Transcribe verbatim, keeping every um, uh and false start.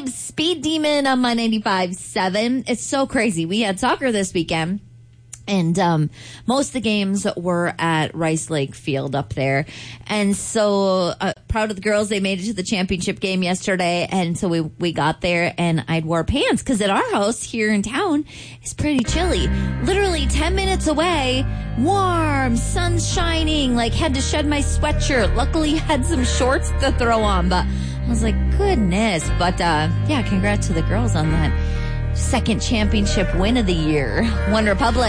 Cubs, Speed Demon on my ninety-five point seven. It's so crazy. We had soccer this weekend. And um most of the games were at Rice Lake Field up there. And so uh, proud of the girls. They made it to the championship game yesterday. And so we, we got there and I'd wore pants because at our house here in town, it's pretty chilly. Literally ten minutes away, warm, sun's shining, like had to shed my sweatshirt. Luckily had some shorts to throw on, but I was like, goodness. But uh yeah, congrats to the girls on that second championship win of the year. One Republic.